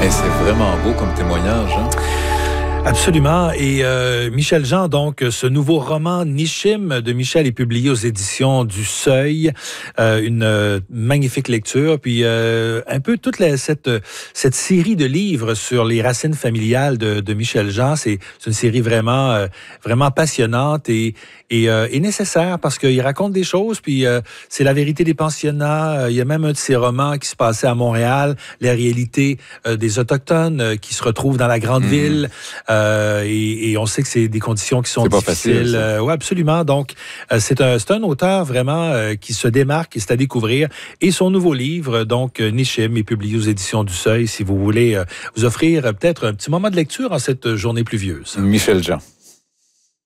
Et c'est vraiment beau comme témoignage, hein? Absolument. Et Michel Jean, donc, ce nouveau roman Nishim de Michel est publié aux éditions du Seuil. Une magnifique lecture. Puis un peu toute cette série de livres sur les racines familiales de Michel Jean. C'est une série vraiment passionnante et nécessaire parce qu'il raconte des choses. Puis c'est la vérité des pensionnats. Il y a même un de ses romans qui se passait à Montréal, la réalité des Autochtones qui se retrouvent dans la grande ville. Et on sait que c'est des conditions qui sont difficiles. Oui, absolument. Donc, c'est un auteur vraiment qui se démarque et c'est à découvrir. Et son nouveau livre, donc, Nishim, est publié aux éditions du Seuil, si vous voulez vous offrir peut-être un petit moment de lecture en cette journée pluvieuse. Michel Jean.